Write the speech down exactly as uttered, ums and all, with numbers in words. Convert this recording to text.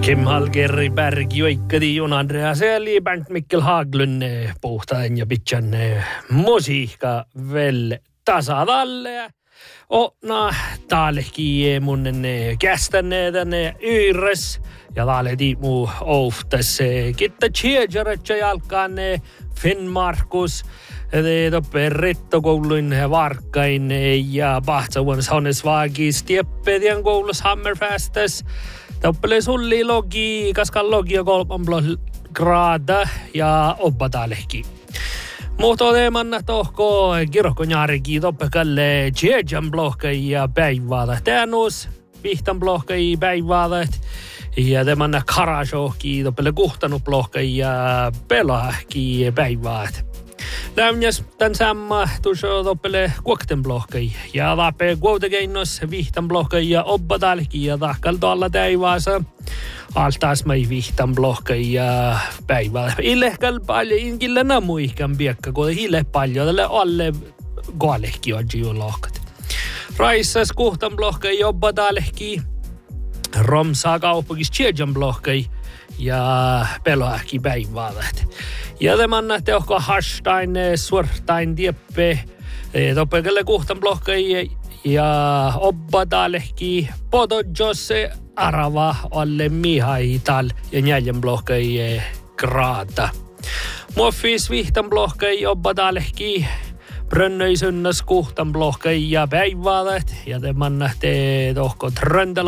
Kim Hallgeri Berg, Joikkadi, Jon Andreas eli Bernt Mikkel Haglund puhtaan ja pitchan musiikka väl tasadalle. Och na taalehki munnen kästänne tänne yres ja taalehti muu oftas kitta tjejaratja jalkaan Finn Markus toppe Rittokoulun Varkain ja Pahtsavuons Honnesvagis Tieppedien koulus Hammerfestes toppele sulli logi kaskan logia kolman grada ja oppa taalehki. Mutta teemanna tohko kirkkonjaarikin toppekalle tjejan blokkai ja päivätä. Tänus vihtan blokkai päivätä. Ja teemanna karashohki toppele kuhtanu blokkai ja pelahki päivätä. Lämnäs tän samma tuossa toppele kuokten blokkai. Ja tappe kuotekeinnos vihtan blokkai ja oppa taalehki ja tahkal tuolla täivaasa. Altaas mai vihtan blokkai ja päivällä. Illehkal paljon, inkillä namuihkan piekka, kun ille paljon, tälle alle koalehki on jiu lohkat. Raissas kuhtan blokkai jobba taalehki. Romsaa kauppakis tjejan blokkai ja peloahki päivällä. Ja tämän teokko hastain, suortain tieppe, toppekalle kuhtan blokkai ja oppa taalehki podojos arava alle mihaital ja njäljen blokkai graata. Muoffis vihtan blokkai oppa taalehki brönnöisynnas kuhtan blokkai ja päivälet ja te mannahte tohko tröndala